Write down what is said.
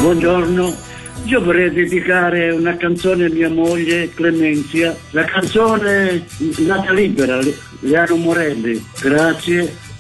Buongiorno, io vorrei dedicare una canzone a mia moglie Clemenzia, la canzone Nata Libera, Leano Morelli. Grazie.